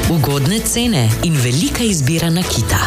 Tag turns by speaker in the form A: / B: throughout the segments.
A: Ugodne cene in velika izbira nakita.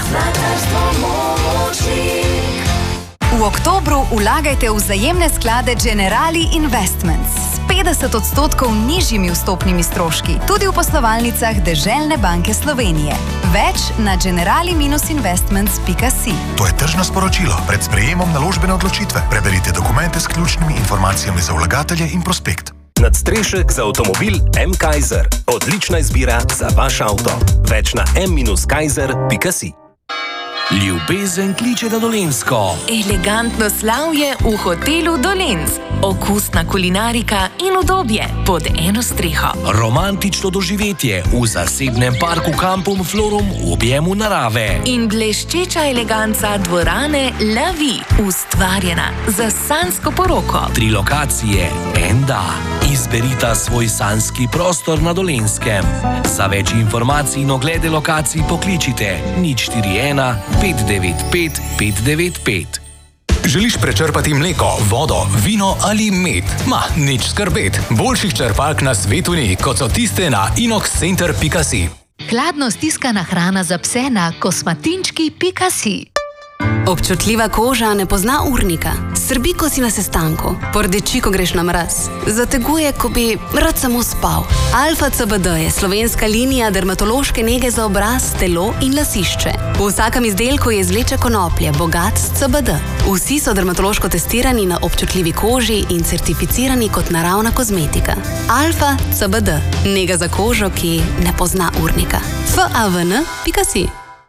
B: V oktobru vlagajte v vzajemne sklade Generali Investments s 50% nižjimi vstopnimi stroški, tudi v poslovalnicah Deželne banke Slovenije. Več na generali-investments.si.
C: To je tržno sporočilo. Pred sprejemom naložbene odločitve preberite dokumente s ključnimi informacijami za vlagatelje in prospekt.
D: Nadstrešek za avtomobil M. Kaiser. Odlična izbira za vaš avto. Več na m-kaiser.si.
E: Ljubezen kliče na Dolenjsko.
F: Elegantno slavje v hotelu Dolenc. Okusna kulinarika in udobje pod eno streho.
E: Romantično doživetje v zasebnem parku Kampum Florum v objemu narave.
F: In bleščeča eleganca dvorane La Vie, ustvarjena za sanjsko poroko.
E: 3 lokacije, en da. Izberita svoj sanjski prostor na Dolenskem. Za več informacij in oglede lokacij pokličite 041 595 595.
G: Želiš prečrpati mleko, vodo, vino ali med? Nič skrbet. Boljših črpalk na svetu ni, kot so tiste na inoxcenter.si.
H: Hladno stiskana hrana za pse na kosmatinčki.si.
I: Občutljiva koža ne pozna urnika. Srbi, ko si na sestanku. Pordeči, ko greš na mraz. Zateguje, ko bi rad samo spal. Alfa CBD je slovenska linija dermatološke nege za obraz, telo in lasišče. V vsakem izdelku je izvleče konoplje, bogat s CBD. Vsi so dermatološko testirani na občutljivi koži in certificirani kot naravna kozmetika. Alfa CBD. Nega za kožo, ki ne pozna urnika. favn.si.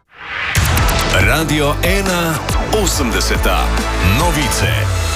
D: Radio 1 80. Novice.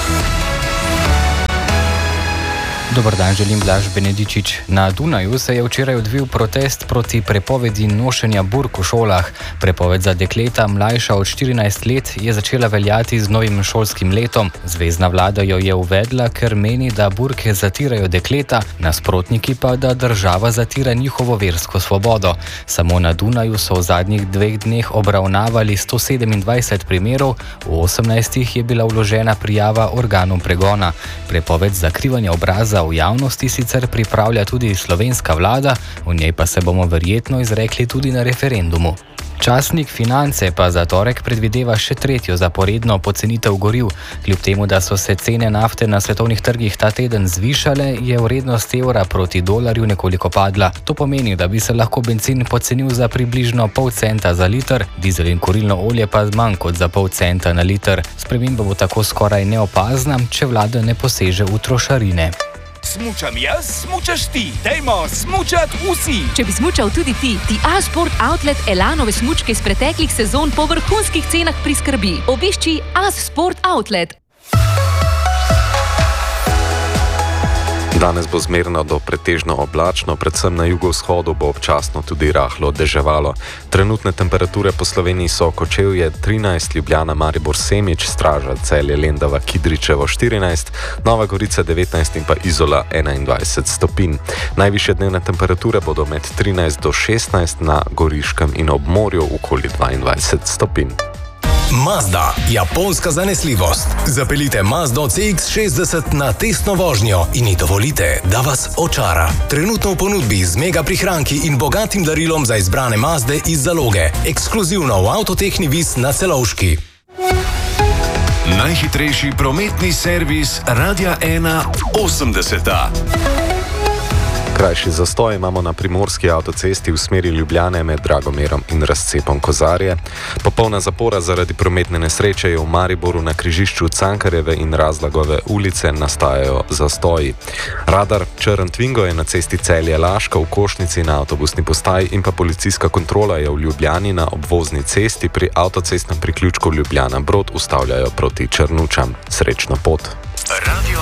J: Dobar dan, želim Blaž Benedičič. Na Dunaju se je včeraj odvil protest proti prepovedi nošenja burk v šolah. Prepoved za dekleta mlajša od 14 let je začela veljati z novim šolskim letom. Zvezna vlada jo je uvedla, ker meni, da burke zatirajo dekleta, nasprotniki pa, da država zatira njihovo versko svobodo. Samo na Dunaju so v zadnjih 2 dneh obravnavali 127 primerov, v 18 je bila vložena prijava organom pregona. Prepoved zakrivanja obraza v javnosti sicer pripravlja tudi slovenska vlada, v njej pa se bomo verjetno izrekli tudi na referendumu. Časnik Finance pa za torek predvideva še 3. zaporedno pocenitev goriv. Kljub temu, da so se cene nafte na svetovnih trgih ta teden zvišale, je vrednost evra proti dolarju nekoliko padla. To pomeni, da bi se lahko bencin pocenil za približno pol centa za liter, dizel in kurilno olje pa manj kot za pol centa na liter. Sprememba bo tako skoraj neopazna, če vlada ne poseže v trošarine.
K: Smučam jaz, smučaš ti. Dajmo smučat vsi.
H: Če bi smučal tudi ti A-Sport Outlet Elanove smučke iz preteklih sezon po vrhunskih cenah priskrbi. Obišči A-Sport Outlet.
L: Danes bo zmerno do pretežno oblačno, predvsem na jugovzhodu bo občasno tudi rahlo deževalo. Trenutne temperature po Sloveniji so Kočevje 13, Ljubljana, Maribor, Semič, Straža, Celje, Lendava, Kidričevo 14, Nova Gorica 19 in pa Izola 21 stopinj. Najvišje dnevne temperature bodo med 13 do 16 na Goriškem in ob morju okoli 22 stopinj.
G: Mazda, japonska zanesljivost. Zapeljite Mazdo CX-60 na testno vožnjo in ji dovolite, da vas očara. Trenutno v ponudbi z mega prihranki in bogatim darilom za izbrane Mazde iz zaloge. Ekskluzivno v Avtotehni Vis na Celovški.
D: Najhitrejši prometni servis Radia 1 80.
L: Krajši zastoj imamo na primorski avtocesti v smeri Ljubljane med Dragomerom in razcepom Kozarje. Popolna zapora zaradi prometne nesreče je v Mariboru na križišču Cankarjeve in Razlagove ulice, nastajajo zastoji. Radar Črn Twingo je na cesti Celje-Laško v Košnici na avtobusni postaji in pa policijska kontrola je v Ljubljani na obvozni cesti pri avtocestnem priključku Ljubljana Brod ustavljajo proti Črnučam. Srečno pot!